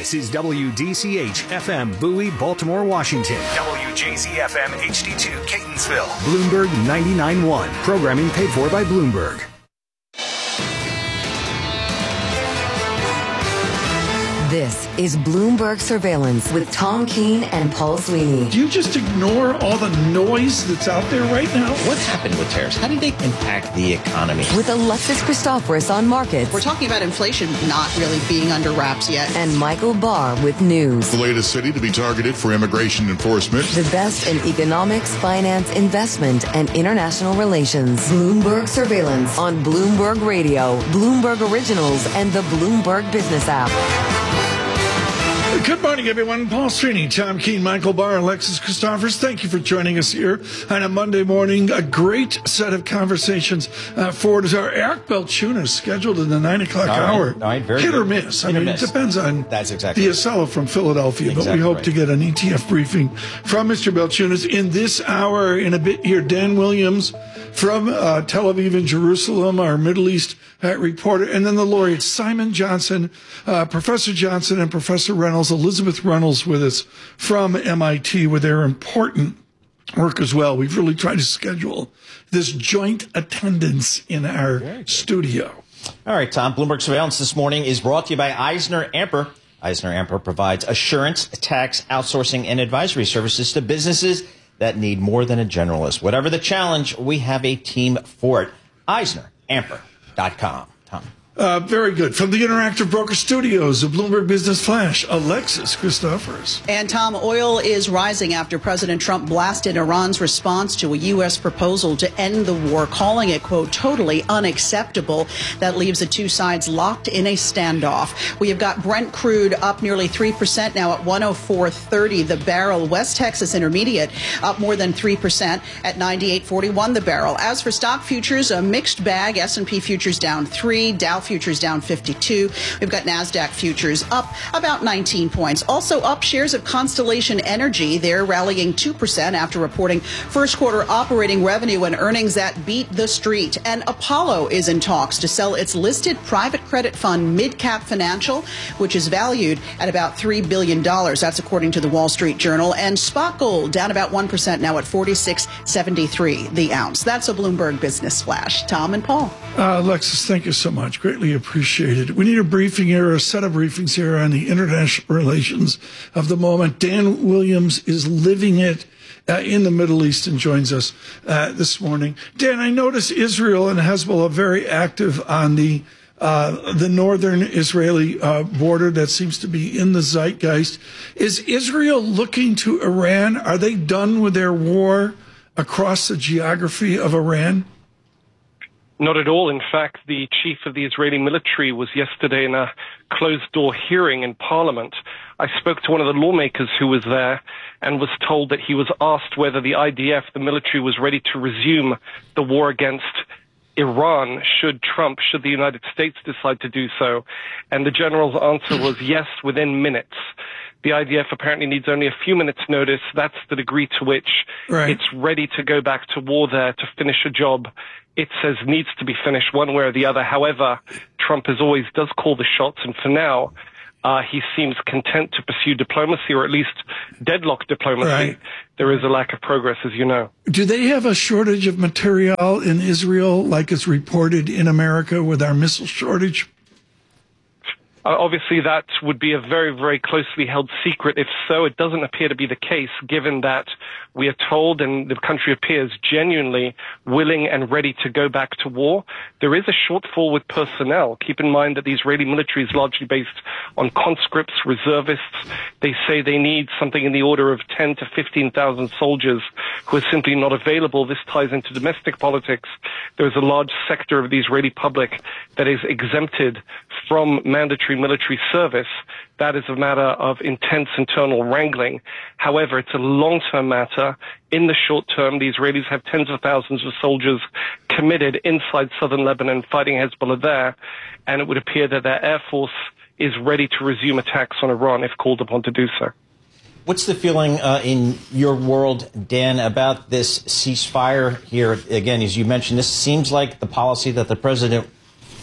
This is WDCH FM Bowie, Baltimore, Washington. WJZ FM HD2 Catonsville. Bloomberg 99.1. Programming paid for by Bloomberg. This is Bloomberg Surveillance with Tom Keene and Paul Sweeney. Do you just ignore all the noise that's out there right now? What's happened with tariffs? How do they impact the economy? With Alexis Christoforous on markets. We're talking about inflation not really being under wraps yet. And Michael Barr with news. The latest city to be targeted for immigration enforcement. The best in economics, finance, investment, and international relations. Bloomberg Surveillance on Bloomberg Radio, Bloomberg Originals, and the Bloomberg Business app. Good morning, everyone. Paul Sweeney, Tom Keene, Michael Barr, Alexis Christoforous. Thank you for joining us here on a Monday morning. A great set of conversations forward. Our Eric Balchunas scheduled in the 9 o'clock hour. Very hit good. or miss. Hit or It miss. depends on That's exactly Diacello from Philadelphia. But we hope to get an ETF briefing from Mr. Balchunas in this hour. In a bit here, Dan Williams from Tel Aviv and Jerusalem, our Middle East reporter, and then the laureates, Simon Johnson, Professor Johnson and Professor Reynolds, Elizabeth Reynolds with us from MIT with their important work as well. We've really tried to schedule this joint attendance in our studio. All right, Tom. Bloomberg Surveillance this morning is brought to you by EisnerAmper. EisnerAmper provides assurance, tax, outsourcing, and advisory services to businesses that need more than a generalist. Whatever the challenge, we have a team for it. EisnerAmper.com. Tom. Very good. From the Interactive Broker Studios of Bloomberg Business Flash, Alexis Christoforous. And Tom, oil is rising after President Trump blasted Iran's response to a U.S. proposal to end the war, calling it, quote, totally unacceptable. That leaves the two sides locked in a standoff. We have got Brent crude up nearly 3% now at 104.30 the barrel. West Texas Intermediate up more than 3% at 98.41 the barrel. As for stock futures, a mixed bag. S&P futures down 3, Dow futures down 52. We've got NASDAQ futures up about 19 points. Also up, shares of Constellation Energy. They're rallying 2% after reporting first quarter operating revenue and earnings that beat the street. And Apollo is in talks to sell its listed private credit fund, MidCap Financial, which is valued at about $3 billion. That's according to the Wall Street Journal. And spot gold down about 1% now at $46.73 the ounce. That's a Bloomberg Business Flash. Tom and Paul. Alexis, thank you so much. Greatly appreciated. We need a briefing here, a set of briefings here on the international relations of the moment. Dan Williams is living it in the Middle East and joins us this morning. Dan, I notice Israel and Hezbollah very active on the northern Israeli border. That seems to be in the zeitgeist. Is Israel looking to Iran? Are they done with their war across the geography of Iran? Not at all. In fact, the chief of the Israeli military was yesterday in a closed-door hearing in Parliament. I spoke to one of the lawmakers who was there and was told that he was asked whether the IDF, the military, was ready to resume the war against Iran should the United States decide to do so. And the general's answer was yes, within minutes. The IDF apparently needs only a few minutes' notice. That's the degree to which it's ready to go back to war there to finish a job it says needs to be finished one way or the other. However, Trump does call the shots, and for now, he seems content to pursue diplomacy, or at least deadlock diplomacy. Right. There is a lack of progress, as you know. Do they have a shortage of material in Israel, like is reported in America with our missile shortage? Obviously, that would be a very, very closely held secret. If so, it doesn't appear to be the case, given that we are told and the country appears genuinely willing and ready to go back to war. There is a shortfall with personnel. Keep in mind that the Israeli military is largely based on conscripts, reservists. They say they need something in the order of 10 to 15,000 soldiers who are simply not available. This ties into domestic politics. There is a large sector of the Israeli public that is exempted from mandatory military service. That is a matter of intense internal wrangling. However, it's a long-term matter. In the short term, the Israelis have tens of thousands of soldiers committed inside southern Lebanon fighting Hezbollah there, and it would appear that their air force is ready to resume attacks on Iran if called upon to do so. What's the feeling in your world, Dan, about this ceasefire here? Again, as you mentioned, this seems like the policy that the president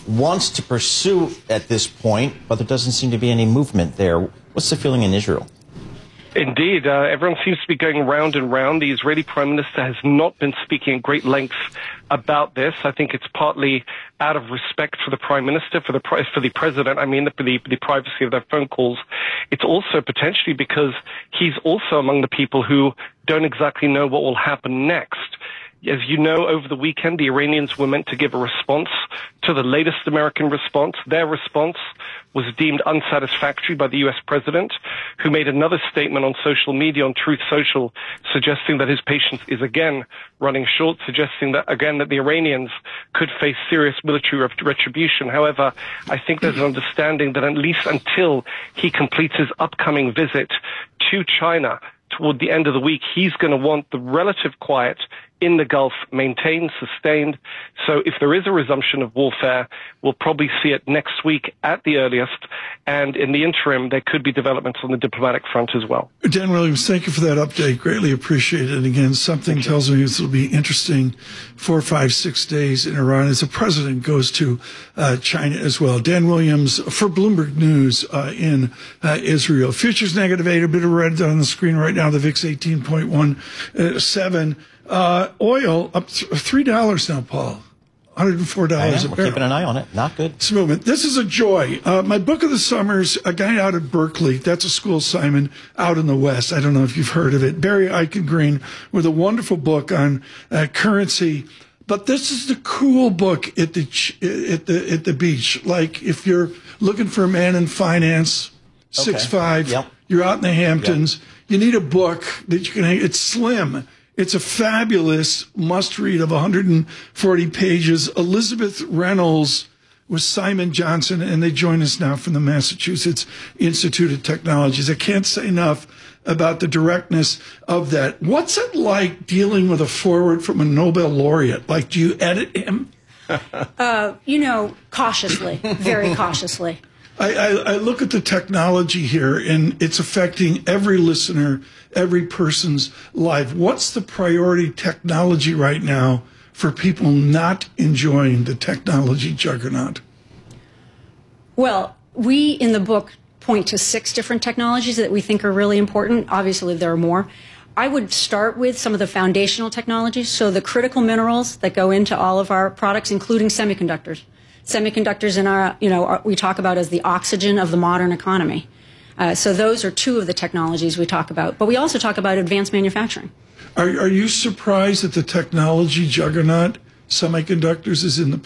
wants to pursue at this point, but there doesn't seem to be any movement there. What's the feeling in Israel? Indeed. Everyone seems to be going round and round. The Israeli Prime Minister has not been speaking at great length about this. I think it's partly out of respect for the Prime Minister, for the President, for the privacy of their phone calls. It's also potentially because he's also among the people who don't exactly know what will happen next. As you know, over the weekend, the Iranians were meant to give a response to the latest American response. Their response was deemed unsatisfactory by the U.S. president, who made another statement on social media, on Truth Social, suggesting that his patience is again running short, suggesting that, again, that the Iranians could face serious military retribution. However, I think there's an understanding that at least until he completes his upcoming visit to China toward the end of the week, he's going to want the relative quiet in the Gulf maintained, sustained. So if there is a resumption of warfare, we'll probably see it next week at the earliest. And in the interim, there could be developments on the diplomatic front as well. Dan Williams, thank you for that update. Greatly appreciated. And again, something tells me this will be interesting 4, 5, 6 days in Iran as the president goes to China as well. Dan Williams for Bloomberg News in Israel. Futures -8, a bit of red on the screen right now. The VIX 18.17. Oil up $3 now, Paul. $104 a barrel. We're keeping an eye on it. Not good. It's movement. This is a joy. My book of the summer is a guy out at Berkeley. That's a school, Simon, out in the West. I don't know if you've heard of it. Barry Eichengreen with a wonderful book on currency. But this is the cool book at the beach. Like if you're looking for a man in finance, 6'5", Yep. You're out in the Hamptons. Yep. You need a book that you can hang. It's slim. It's a fabulous must-read of 140 pages. Elizabeth Reynolds with Simon Johnson, and they join us now from the Massachusetts Institute of Technologies. I can't say enough about the directness of that. What's it like dealing with a forward from a Nobel laureate? Like, do you edit him? Cautiously, very cautiously. I look at the technology here, and it's affecting every listener, every person's life. What's the priority technology right now for people not enjoying the technology juggernaut? Well, we in the book point to 6 different technologies that we think are really important. Obviously, there are more. I would start with some of the foundational technologies, so the critical minerals that go into all of our products, including semiconductors. Semiconductors in our, we talk about as the oxygen of the modern economy. So those are 2 of the technologies we talk about. But we also talk about advanced manufacturing. Are you surprised that the technology juggernaut, semiconductors, is in a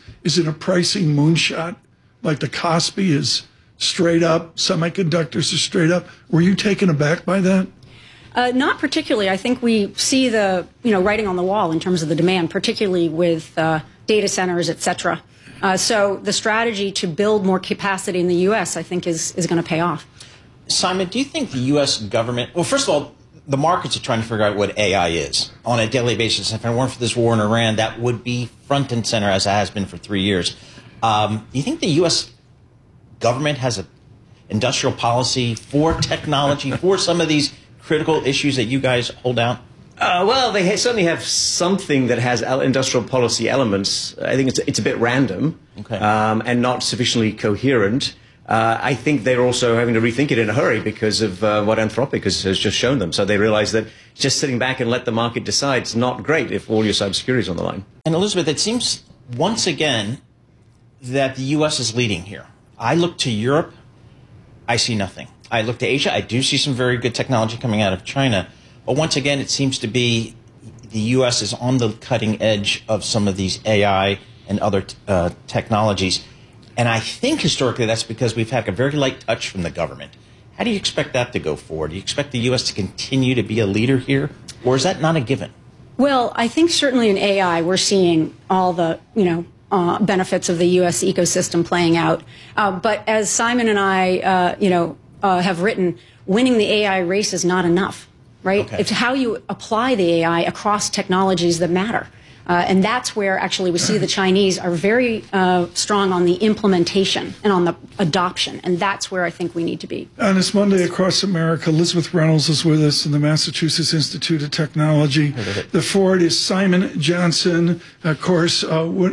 pricing moonshot? Like the Kospi is straight up, semiconductors are straight up. Were you taken aback by that? Not particularly. I think we see the, writing on the wall in terms of the demand, particularly with data centers, et cetera. So the strategy to build more capacity in the U.S., I think, is going to pay off. Simon, do you think the U.S. government... Well, first of all, the markets are trying to figure out what AI is on a daily basis. If it weren't for this war in Iran, that would be front and center, as it has been for 3 years. Do you think the U.S. government has an industrial policy for technology, for some of these critical issues that you guys hold out? Well, they certainly have something that has industrial policy elements. I think it's a bit random, okay, and not sufficiently coherent. I think they're also having to rethink it in a hurry because of what Anthropic has just shown them. So they realize that just sitting back and let the market decide is not great if all your cybersecurity is on the line. And Elizabeth, it seems once again that the U.S. is leading here. I look to Europe, I see nothing. I look to Asia, I do see some very good technology coming out of China. But once again, it seems to be the U.S. is on the cutting edge of some of these AI and other technologies. And I think historically that's because we've had a very light touch from the government. How do you expect that to go forward? Do you expect the U.S. to continue to be a leader here? Or is that not a given? Well, I think certainly in AI we're seeing all the, benefits of the U.S. ecosystem playing out. But as Simon and I, have written, winning the AI race is not enough. Right? Okay. It's how you apply the AI across technologies that matter. And that's where actually we see the Chinese are very strong on the implementation and on the adoption. And that's where I think we need to be. On this Monday across America, Elizabeth Reynolds is with us in the Massachusetts Institute of Technology. The forward is Simon Johnson, of course,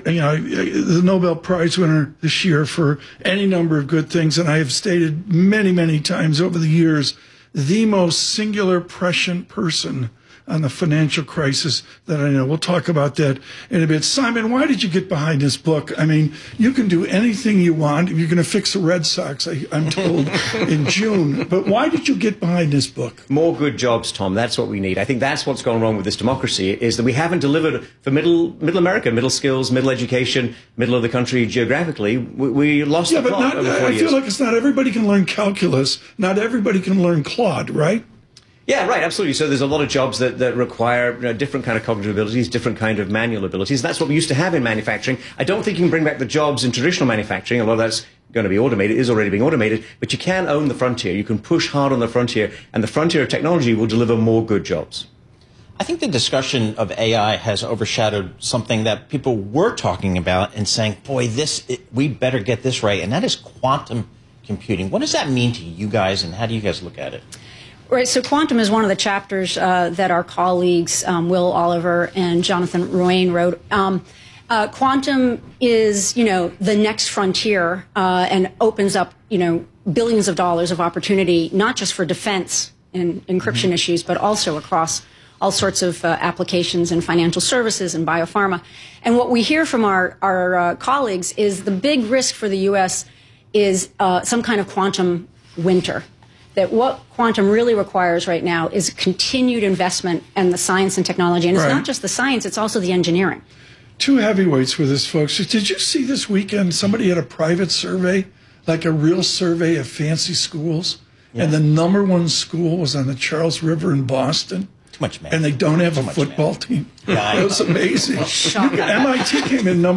the Nobel Prize winner this year for any number of good things. And I have stated many, many times over the years, the most singular prescient person on the financial crisis that I know. We'll talk about that in a bit. Simon, why did you get behind this book? I mean, you can do anything you want. You're going to fix the Red Sox, I'm told, in June. But why did you get behind this book? More good jobs, Tom. That's what we need. I think that's what's gone wrong with this democracy, is that we haven't delivered for middle America, middle skills, middle education, middle of the country geographically. We lost the plot over 4 years. I feel like it's not everybody can learn calculus. Not everybody can learn Claude, right? Yeah, right, absolutely. So there's a lot of jobs that require different kind of cognitive abilities, different kind of manual abilities. That's what we used to have in manufacturing. I don't think you can bring back the jobs in traditional manufacturing. A lot of that's going to be automated, is already being automated, but you can own the frontier. You can push hard on the frontier, and the frontier of technology will deliver more good jobs. I think the discussion of AI has overshadowed something that people were talking about and saying, boy, we better get this right, and that is quantum computing. What does that mean to you guys, and how do you guys look at it? Right, so quantum is one of the chapters that our colleagues Will Oliver and Jonathan Ruane wrote. Quantum is, the next frontier and opens up, billions of dollars of opportunity, not just for defense and encryption issues, but also across all sorts of applications in financial services and biopharma. And what we hear from our colleagues is the big risk for the U.S. is some kind of quantum winter. That what quantum really requires right now is continued investment in the science and technology. And it's not just the science, it's also the engineering. Two heavyweights with us, folks. Did you see this weekend somebody had a private survey, like a real survey of fancy schools? Yeah. And the #1 school was on the Charles River in Boston. Too much man. And they don't have a football team. Yeah, that was amazing. MIT came in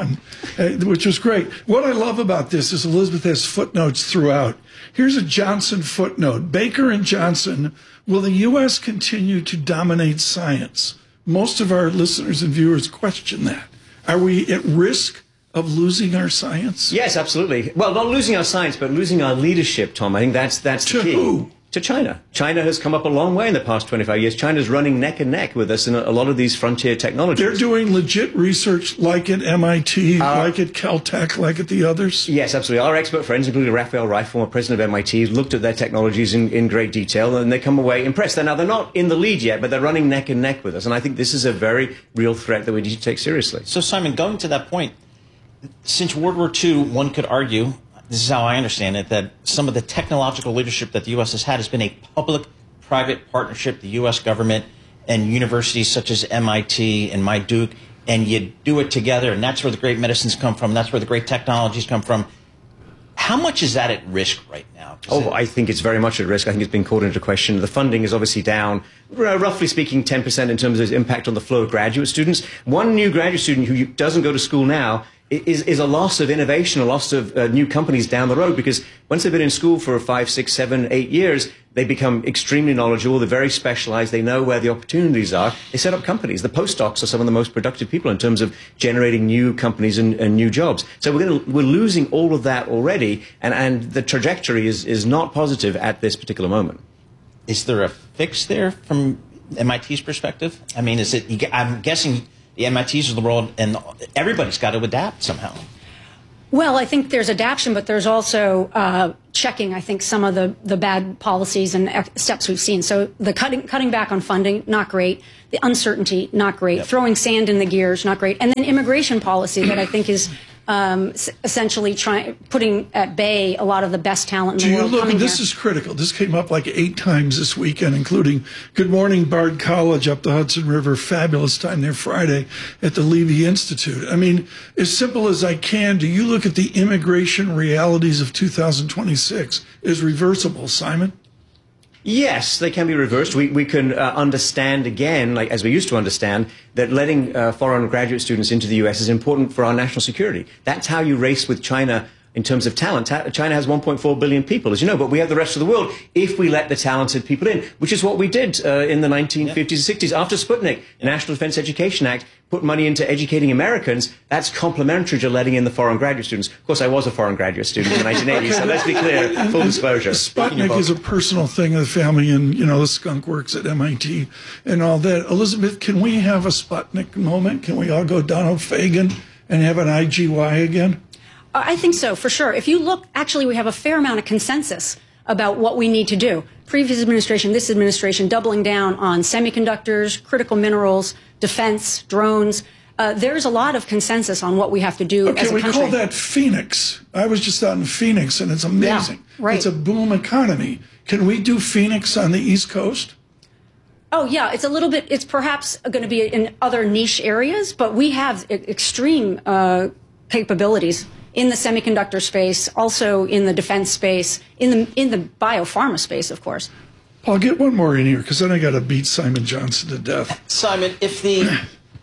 #1, which was great. What I love about this is Elizabeth has footnotes throughout. Here's a Johnson footnote. Baker and Johnson, will the U.S. continue to dominate science? Most of our listeners and viewers question that. Are we at risk of losing our science? Yes, absolutely. Well, not losing our science, but losing our leadership, Tom. I think that's the key. Who? To China. China has come up a long way in the past 25 years. China's running neck and neck with us in a lot of these frontier technologies. They're doing legit research like at MIT, like at Caltech, like at the others? Yes, absolutely. Our expert friends, including Raphael Reif, former president of MIT, looked at their technologies in great detail, and they come away impressed. Now, they're not in the lead yet, but they're running neck and neck with us. And I think this is a very real threat that we need to take seriously. So, Simon, going to that point, since World War II, one could argue, this is how I understand it, that some of the technological leadership that the U.S. has had has been a public-private partnership, the U.S. government and universities such as MIT and Duke, and you do it together, and that's where the great medicines come from, that's where the great technologies come from. How much is that at risk right now? I think it's very much at risk. I think it's been called into question. The funding is obviously down, roughly speaking, 10% in terms of its impact on the flow of graduate students. One new graduate student who doesn't go to school now is a loss of innovation, a loss of new companies down the road, because once they've been in school for 5, 6, 7, 8 years, they become extremely knowledgeable, they're very specialized, they know where the opportunities are, they set up companies. The postdocs are some of the most productive people in terms of generating new companies and new jobs. So we're losing all of that already, and the trajectory is not positive at this particular moment. Is there a fix there from MIT's perspective? I mean, I'm guessing the MITs of the world, and everybody's got to adapt somehow. Well, I think there's adaptation, but there's also checking, I think, some of the bad policies and steps we've seen. So the cutting back on funding, not great. The uncertainty, not great. Yep. Throwing sand in the gears, not great. And then immigration policy that I think is essentially putting at bay a lot of the best talent in the world. This is critical. This came up like 8 times this weekend, including Good Morning Bard College up the Hudson River. Fabulous time there Friday at the Levy Institute. I mean, as simple as I can, do you look at the immigration realities of 2026 as reversible, Simon? Yes, they can be reversed. We can understand again, like as we used to understand, that letting foreign graduate students into the U.S. is important for our national security. That's how you race with China in terms of talent. China has 1.4 billion people, as you know, but we have the rest of the world if we let the talented people in, which is what we did in the 1950s and 60s. After Sputnik, the National Defense Education Act put money into educating Americans. That's complementary to letting in the foreign graduate students. Of course, I was a foreign graduate student in the 1980s, so let's be clear, full disclosure. Sputnik is a personal thing of the family, and, you know, the skunk works at MIT and all that. Elizabeth, can we have a Sputnik moment? Can we all go Donald Fagen and have an IGY again? I think so, for sure. If you look, actually, we have a fair amount of consensus about what we need to do. Previous administration, this administration, doubling down on semiconductors, critical minerals, defense, drones. There's a lot of consensus on what we have to do as a country. Okay, we call that Phoenix. I was just out in Phoenix, and it's amazing. Yeah, right. It's a boom economy. Can we do Phoenix on the East Coast? Oh, yeah, it's a little bit, it's perhaps going to be in other niche areas, but we have extreme capabilities in the semiconductor space, also in the defense space, in the biopharma space, of course. Paul, get one more in here, because then I got to beat Simon Johnson to death. Simon, if the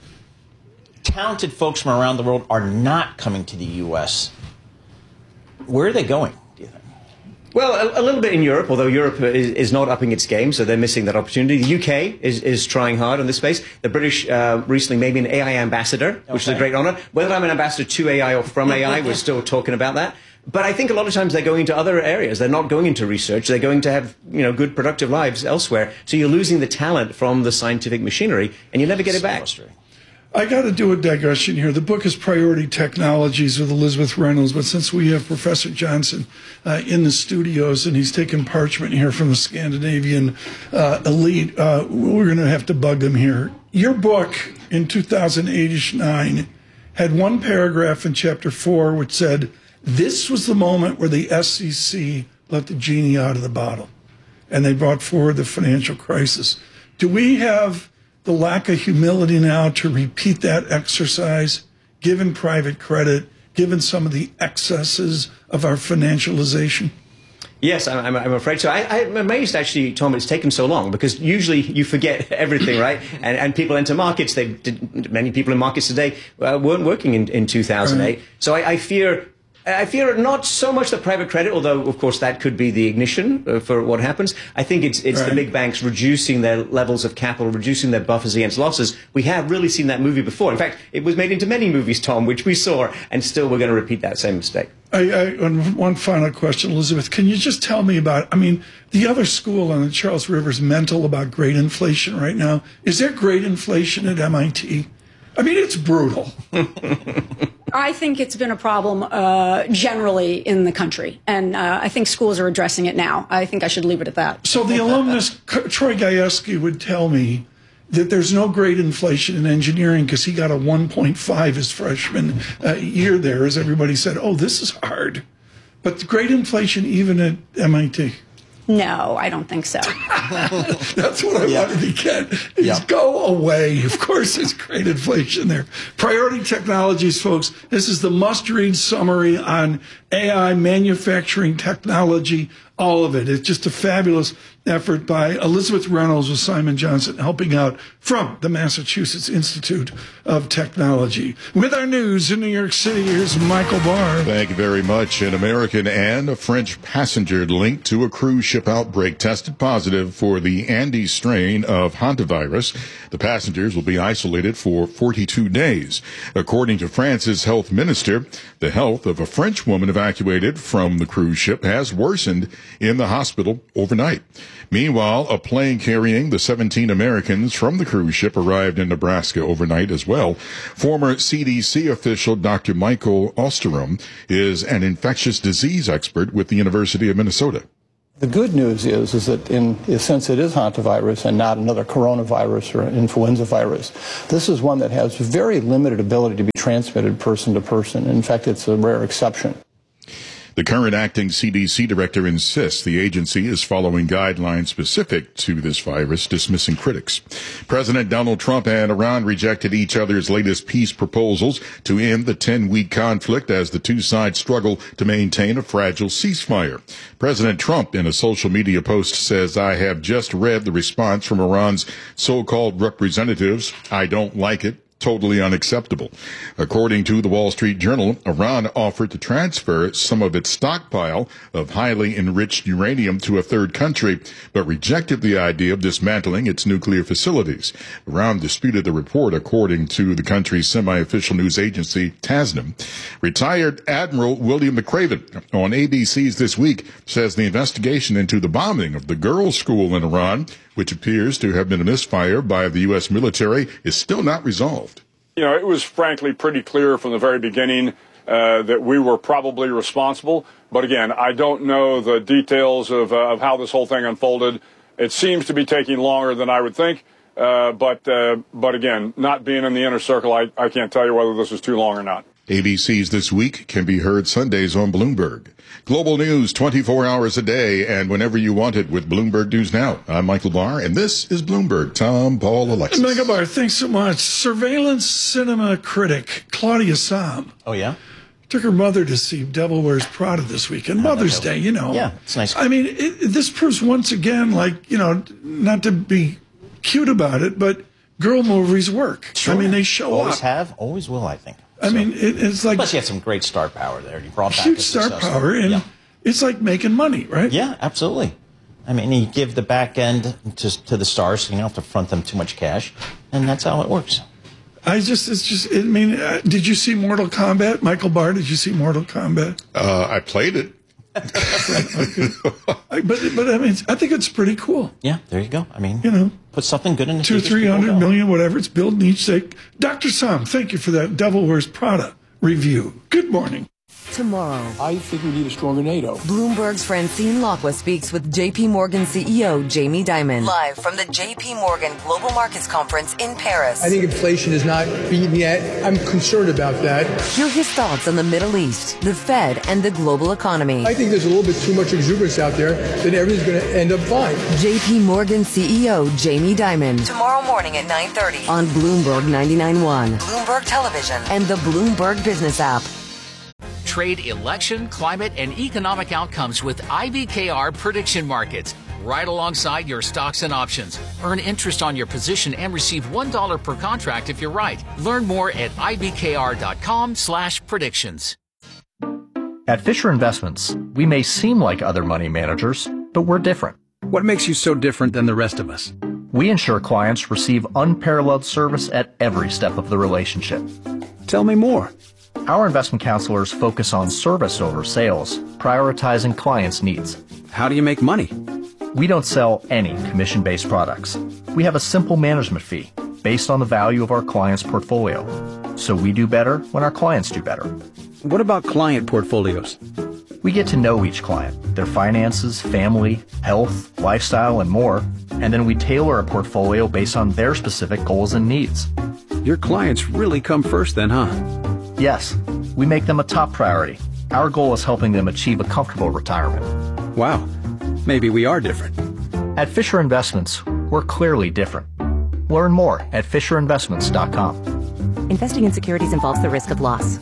talented folks from around the world are not coming to the U.S., where are they going, do you think? Well, a little bit in Europe, although Europe is not upping its game, so they're missing that opportunity. The UK is trying hard on this space. The British recently made me an AI ambassador, which is a great honor. Whether I'm an ambassador to AI or from AI, we're still talking about that. But I think a lot of times they're going into other areas. They're not going into research. They're going to have, you know, good productive lives elsewhere. So you're losing the talent from the scientific machinery, and you never get it back. I got to do a digression here. The book is Priority Technologies with Elizabeth Reynolds, but since we have Professor Johnson in the studios and he's taken parchment here from the Scandinavian elite, we're going to have to bug him here. Your book in 2008-9 had one paragraph in chapter 4 which said, this was the moment where the SEC let the genie out of the bottle, and they brought forward the financial crisis. Do we have the lack of humility now to repeat that exercise, given private credit, given some of the excesses of our financialization? Yes, I'm afraid so. I'm amazed, actually, Tom, it's taken so long, because usually you forget everything, right? And people enter markets. Many people in markets today weren't working in 2008. Right. So I fear not so much the private credit, although, of course, that could be the ignition for what happens. I think it's right. The big banks reducing their levels of capital, reducing their buffers against losses. We have really seen that movie before. In fact, it was made into many movies, Tom, which we saw, and still we're going to repeat that same mistake. One final question, Elizabeth. Can you just tell me about, the other school on the Charles River's mental about great inflation right now? Is there great inflation at MIT? It's brutal. I think it's been a problem generally in the country, and I think schools are addressing it now. I think I should leave it at that. So the alumnus, Troy Gajewski, would tell me that there's no great inflation in engineering because he got a 1.5 his freshman year there, as everybody said, oh, this is hard. But great inflation even at MIT. No, I don't think so. That's what I wanted to get. Is go away. Of course, there's great inflation there. Priority Technologies, folks. This is the must-read summary on AI, manufacturing technology, all of it. It's just a fabulous effort by Elizabeth Reynolds with Simon Johnson, helping out from the Massachusetts Institute of Technology. With our news in New York City, here's Michael Barr. Thank you very much. An American and a French passenger linked to a cruise ship outbreak tested positive for the Andes strain of hantavirus. The passengers will be isolated for 42 days. According to France's health minister, the health of a French woman evacuated from the cruise ship has worsened in the hospital overnight. Meanwhile, a plane carrying the 17 Americans from the cruise ship arrived in Nebraska overnight as well. Former CDC official Dr. Michael Osterom is an infectious disease expert with the University of Minnesota. The good news is that since it is hantavirus and not another coronavirus or influenza virus, this is one that has very limited ability to be transmitted person to person. In fact, it's a rare exception. The current acting CDC director insists the agency is following guidelines specific to this virus, dismissing critics. President Donald Trump and Iran rejected each other's latest peace proposals to end the 10-week conflict as the two sides struggle to maintain a fragile ceasefire. President Trump, in a social media post, says, I have just read the response from Iran's so-called representatives. I don't like it. totally unacceptable. According to the Wall Street Journal, Iran offered to transfer some of its stockpile of highly enriched uranium to a third country, but rejected the idea of dismantling its nuclear facilities. Iran disputed the report, according to the country's semi-official news agency, Tasnim. Retired Admiral William McRaven on ABC's This Week says the investigation into the bombing of the girls' school in Iran, which appears to have been a misfire by the U.S. military, is still not resolved. You know, it was frankly pretty clear from the very beginning that we were probably responsible. But again, I don't know the details of how this whole thing unfolded. It seems to be taking longer than I would think. But again, not being in the inner circle, I can't tell you whether this is too long or not. ABC's This Week can be heard Sundays on Bloomberg. Global news 24 hours a day and whenever you want it with Bloomberg News Now. I'm Michael Barr, and this is Bloomberg. Tom, Paul, Alexis. Michael Barr, thanks so much. Surveillance cinema critic Claudia Sahm. Oh, yeah? Took her mother to see Devil Wears Prada this weekend. Mother's Day, you know. Yeah, it's nice. I mean, this proves once again, like, you know, not to be cute about it, but girl movies work. Sure. I mean, they show always up. Have, always will, I think. I mean, it's like... Plus, you had some great star power there. You brought back huge star power, and it's like making money, right? Yeah, absolutely. I mean, you give the back end to the stars, so you don't have to front them too much cash, and that's how it works. I mean, did you see Mortal Kombat? Michael Barr, did you see Mortal Kombat? I played it. But I mean, I think it's pretty cool. Yeah, there you go. I mean, you know, put something good in the 200-300 million, whatever it's building each sake. Dr. Sam, thank you for that Devil Wears Prada review. Good morning. Tomorrow, I think we need a stronger NATO. Bloomberg's Francine Lacqua speaks with J.P. Morgan CEO Jamie Dimon. Live from the J.P. Morgan Global Markets Conference in Paris. I think inflation is not beaten yet. I'm concerned about that. Hear his thoughts on the Middle East, the Fed, and the global economy. I think there's a little bit too much exuberance out there that everything's going to end up fine. J.P. Morgan CEO Jamie Dimon. Tomorrow morning at 9:30 on Bloomberg 99.1, Bloomberg Television, and the Bloomberg Business app. Trade election, climate, and economic outcomes with IBKR Prediction Markets. Right alongside your stocks and options. Earn interest on your position and receive $1 per contract if you're right. Learn more at ibkr.com/predictions. At Fisher Investments, we may seem like other money managers, but we're different. What makes you so different than the rest of us? We ensure clients receive unparalleled service at every step of the relationship. Tell me more. Our investment counselors focus on service over sales, prioritizing clients' needs. How do you make money? We don't sell any commission-based products. We have a simple management fee based on the value of our clients' portfolio. So we do better when our clients do better. What about client portfolios? We get to know each client, their finances, family, health, lifestyle, and more, and then we tailor a portfolio based on their specific goals and needs. Your clients really come first then, huh? Yes, we make them a top priority. Our goal is helping them achieve a comfortable retirement. Wow, maybe we are different. At Fisher Investments, we're clearly different. Learn more at FisherInvestments.com. Investing in securities involves the risk of loss.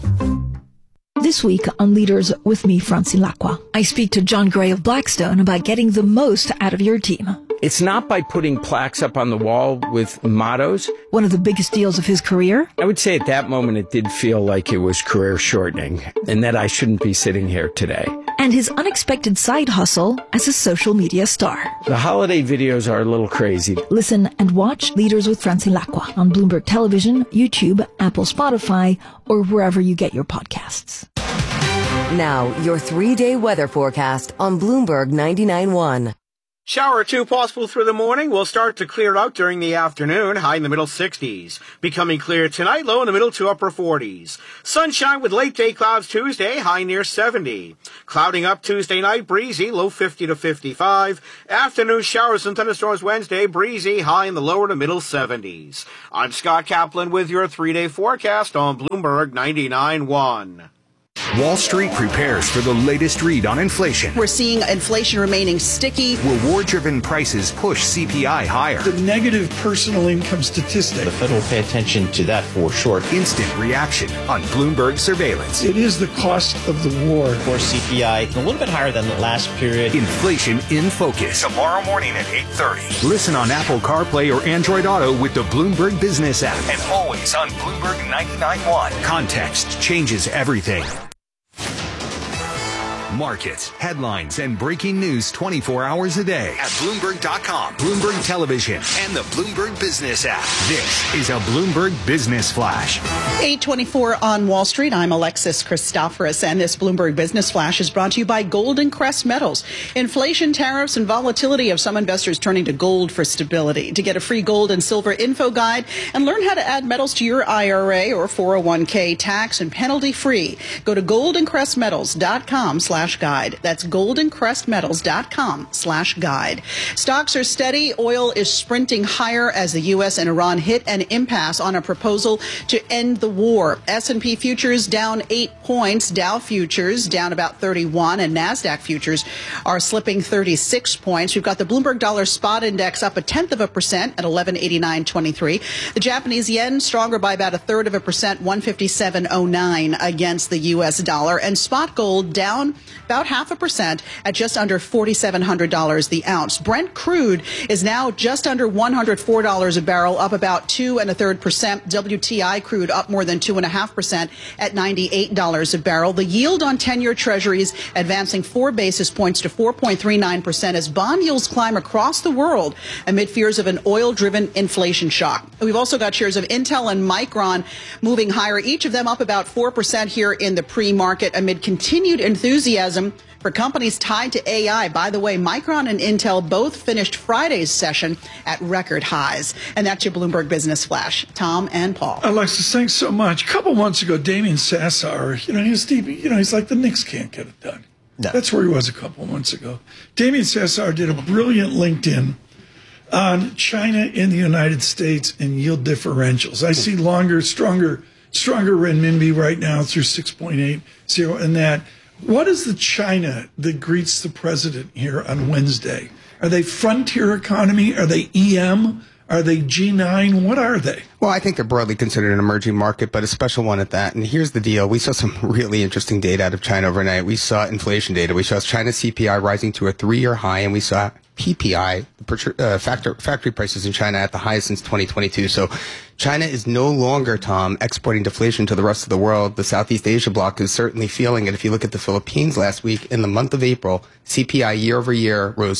This week on Leaders with me, Francine Lacqua, I speak to John Gray of Blackstone about getting the most out of your team. It's not by putting plaques up on the wall with mottos. One of the biggest deals of his career? I would say at that moment it did feel like it was career shortening and that I shouldn't be sitting here today. And his unexpected side hustle as a social media star. The holiday videos are a little crazy. Listen and watch Leaders with Francine Lacqua on Bloomberg Television, YouTube, Apple, Spotify, or wherever you get your podcasts. Now, your 3-day weather forecast on Bloomberg 99.1. Shower or two possible through the morning. Will start to clear out during the afternoon, high in the middle 60s. Becoming clear tonight, low in the middle to upper 40s. Sunshine with late day clouds Tuesday, high near 70. Clouding up Tuesday night, breezy, low 50 to 55. Afternoon showers and thunderstorms Wednesday, breezy, high in the lower to middle 70s. I'm Scott Kaplan with your 3-day forecast on Bloomberg 99.1. Wall Street prepares for the latest read on inflation. We're seeing inflation remaining sticky. Reward-driven prices push CPI higher. The negative personal income statistic. The Fed will pay attention to that for sure. Instant reaction on Bloomberg Surveillance. It is the cost of the war. Of course, CPI a little bit higher than the last period. Inflation in Focus. Tomorrow morning at 8:30. Listen on Apple CarPlay or Android Auto with the Bloomberg Business app. And always on Bloomberg 99.1. Context changes everything. Markets, headlines, and breaking news 24 hours a day at Bloomberg.com, Bloomberg Television, and the Bloomberg Business app. This is a Bloomberg Business Flash. 8:24 on Wall Street. I'm Alexis Christoforous, and this Bloomberg Business Flash is brought to you by Golden Crest Metals. Inflation, tariffs, and volatility have some investors turning to gold for stability. To get a free gold and silver info guide and learn how to add metals to your IRA or 401k tax and penalty free, go to goldencrestmetals.com/guide. That's goldencrestmetals.com/guide. Stocks are steady. Oil is sprinting higher as the U.S. and Iran hit an impasse on a proposal to end the war. S&P futures down 8 points. Dow futures down about 31, and NASDAQ futures are slipping 36 points. We've got the Bloomberg Dollar Spot Index up 0.1% at 1189.23. The Japanese yen stronger by about 0.33%, 157.09 against the U.S. dollar. And spot gold down about 0.5% at just under $4,700 the ounce. Brent crude is now just under $104 a barrel, up about 2.33%. WTI crude up more than 2.5% at $98 a barrel. The yield on 10-year treasuries advancing 4 basis points to 4.39% as bond yields climb across the world amid fears of an oil-driven inflation shock. We've also got shares of Intel and Micron moving higher, each of them up about 4% here in the pre-market amid continued enthusiasm for companies tied to AI. By the way, Micron and Intel both finished Friday's session at record highs. And that's your Bloomberg Business Flash. Tom and Paul. Alexis, thanks so much. A couple months ago, Damien Sassar, he's like the Knicks can't get it done. No. That's where he was a couple months ago. Damien Sassar did a brilliant LinkedIn on China and the United States and yield differentials. I see stronger renminbi right now through 6.80 and that. What is the China that greets the president here on Wednesday? Are they frontier economy? Are they EM? Are they G9? What are they? Well, I think they're broadly considered an emerging market, but a special one at that. And here's the deal. We saw some really interesting data out of China overnight. We saw inflation data. We saw China's CPI rising to a 3-year high, and we saw PPI, factory prices in China at the highest since 2022. So China is no longer, Tom, exporting deflation to the rest of the world. The Southeast Asia bloc is certainly feeling it. If you look at the Philippines last week, in the month of April, CPI year over year rose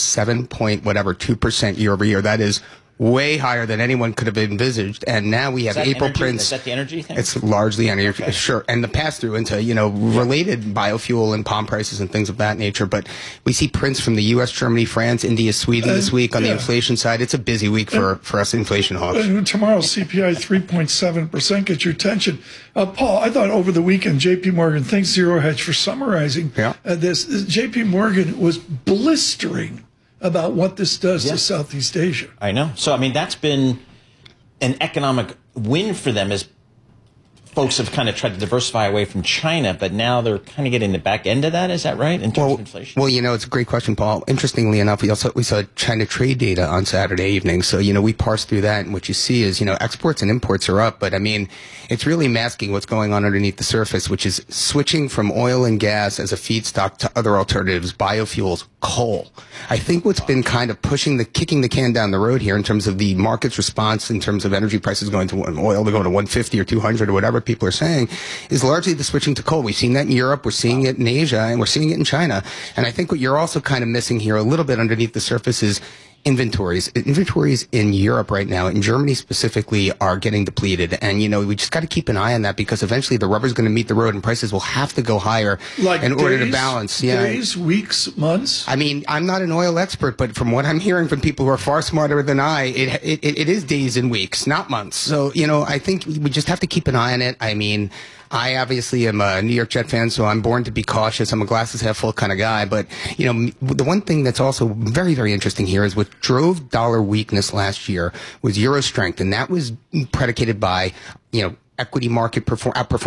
2% year over year. That is way higher than anyone could have envisaged. And now we have April prints. Is that the energy thing? It's largely energy, okay. Sure. And the pass-through into, related biofuel and palm prices and things of that nature. But we see prints from the U.S., Germany, France, India, Sweden this week on the inflation side. It's a busy week for us inflation hawks. Tomorrow, CPI 3.7% gets your attention. Paul, I thought over the weekend, J.P. Morgan, thanks Zero Hedge for summarizing this. J.P. Morgan was blistering about what this does to Southeast Asia. I know. So, that's been an economic win for them as folks have kind of tried to diversify away from China, but now they're kind of getting the back end of that. Is that right, in terms of inflation? Well, it's a great question, Paul. Interestingly enough, we saw China trade data on Saturday evening. So, we parsed through that, and what you see is, exports and imports are up, but it's really masking what's going on underneath the surface, which is switching from oil and gas as a feedstock to other alternatives, biofuels, coal. I think what's been kind of kicking the can down the road here in terms of the market's response, in terms of energy prices going to oil, they're going to 150 or 200 or whatever people are saying, is largely the switching to coal. We've seen that in Europe, we're seeing it in Asia, and we're seeing it in China. And I think what you're also kind of missing here a little bit underneath the surface is inventories. Inventories in Europe right now, in Germany specifically, are getting depleted. And, we just got to keep an eye on that because eventually the rubber's going to meet the road and prices will have to go higher in order to balance. Days, weeks, months? I'm not an oil expert, but from what I'm hearing from people who are far smarter than I, it is days and weeks, not months. So, I think we just have to keep an eye on it. I obviously am a New York Jet fan, so I'm born to be cautious. I'm a glasses half full kind of guy. But, the one thing that's also very, very interesting here is what drove dollar weakness last year was euro strength. And that was predicated by, equity market outperformance